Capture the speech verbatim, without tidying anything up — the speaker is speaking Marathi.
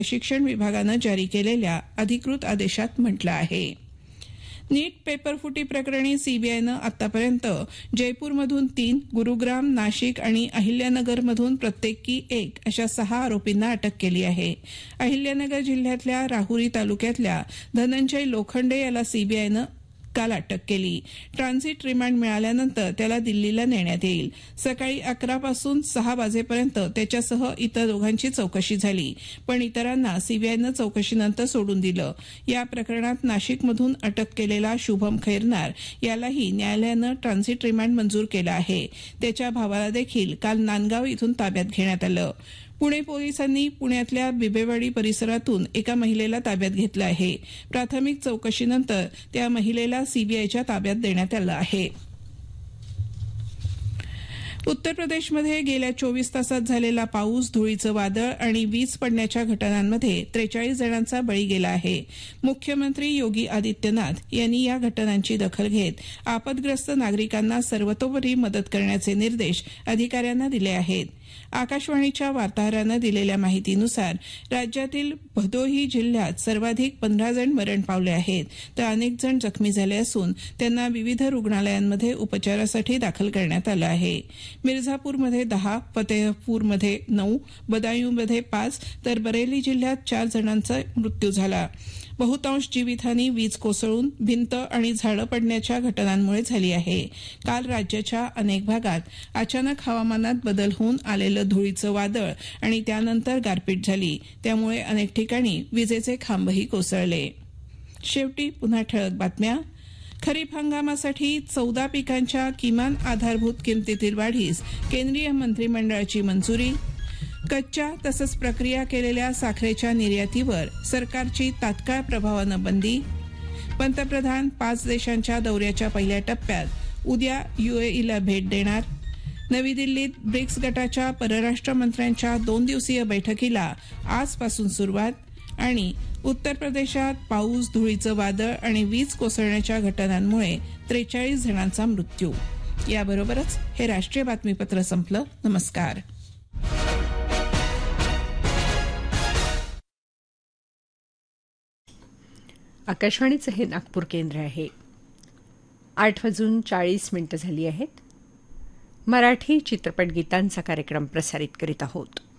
शिक्षण विभागानं जारी केलेल्या अधिकृत आदेशात म्हटलं आहे. नीट पेपरफुटी प्रकरणी सीबीआयनं आतापर्यंत जयपूरमधून तीन, गुरुग्राम, नाशिक आणि अहिल्यानगरमधून प्रत्येकी एक अशा सहा आरोपींना अटक केली आहे. अहिल्यानगर जिल्ह्यातल्या राहुरी तालुक्यातल्या धनंजय लोखंडे याला सीबीआयनं काल अटक केली. ट्रान्झिट रिमांड मिळाल्यानंतर त्याला दिल्लीला नेण्यात येईल. सकाळी अकरा पासून सहा वाजेपर्यंत त्याच्यासह इतर दोघांची चौकशी झाली, पण इतरांना सीबीआयनं चौकशीनंतर सोडून दिलं. या प्रकरणात नाशिकमधून अटक केलेला शुभम खैरनार यालाही न्यायालयानं ट्रान्झिट रिमांड मंजूर केला आहे. त्याच्या भावाला देखील काल नांदगाव इथून ताब्यात घेण्यात आलं. पुणे पोलिसांनी पुण्यातल्या बिबेवाडी परिसरातून एका महिलेला ताब्यात घेतलं आहे. प्राथमिक चौकशीनंतर त्या महिलेला सीबीआयच्या ताब्यात देण्यात आलं आहे. उत्तर प्रदेशमध्ये गेल्या चोवीस तासात झालेला पाऊस, धुळीचं वादळ आणि वीज पडण्याच्या घटनांमध्ये त्रेचाळीस जणांचा बळी गेला आहे. मुख्यमंत्री योगी आदित्यनाथ यांनी या घटनांची दखल घेत आपदग्रस्त नागरिकांना सर्वतोपरी मदत करण्याचे निर्देश अधिकाऱ्यांना दिले आहेत. आकाशवाणीच्या वार्ताहरानं दिलेल्या माहितीनुसार राज्यातील भदोही जिल्ह्यात सर्वाधिक पंधरा जण मरण पावले आहेत, तर अनेक जण जखमी झाले असून त्यांना विविध रुग्णालयांमध्ये उपचारासाठी दाखल करण्यात आलं आहे. मिर्झापूरमध्ये दहा, फतेहपूरमध्ये नऊ, बदायूंमध्ये पाच तर बरेली जिल्ह्यात चार जणांचा मृत्यू झाला. बहुतांश जीवितहानी वीज कोसळून भिंत आणि झाडं पडण्याच्या घटनांमुळे झाली आहे. काल राज्याच्या अनेक भागात अचानक हवामानात बदल होऊन आलेलं धुळीचं वादळ आणि त्यानंतर गारपीट झाली, त्यामुळे अनेक ठिकाणी विजेचे खांबही कोसळले. शेवटी पुन्हा ठळक बातम्या. खरीप हंगामासाठी चौदा पिकांच्या किमान आधारभूत किमतीतील वाढीस केंद्रीय मंत्रिमंडळाची मंजुरी. कच्च्या तसंच प्रक्रिया केलेल्या साखरेच्या निर्यातीवर सरकारची तात्काळ प्रभावानं बंदी. पंतप्रधान पाच देशांच्या दौऱ्याच्या पहिल्या टप्प्यात उद्या युएईला भेट देणार. नवी दिल्लीत ब्रिक्स गटाच्या परराष्ट्र मंत्र्यांच्या दोन दिवसीय बैठकीला आजपासून सुरुवात. आणि उत्तर प्रदेशात पाऊस, धुळीचं वादळ आणि वीज कोसळण्याच्या घटनांमुळे त्रेचाळीस जणांचा मृत्यू. याबरोबरच हे राष्ट्रीय बातमीपत्र संपलं. नमस्कार. आकाशवाणीचं हे नागपूर केंद्र आहे. आठ वाजून चाळीस मिनिटं झाली आहेत. मराठी चित्रपट गीतांचा कार्यक्रम प्रसारित करीत आहोत.